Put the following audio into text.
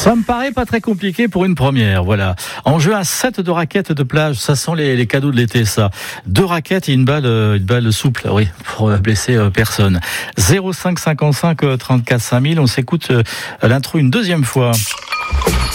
Ça me paraît pas très compliqué pour une première, voilà. En jeu, un set de raquettes de plage, ça sent les cadeaux de l'été, ça. 2 raquettes et une balle souple, oui, pour blesser personne. 05 55 34 5000, on s'écoute l'intro une deuxième fois.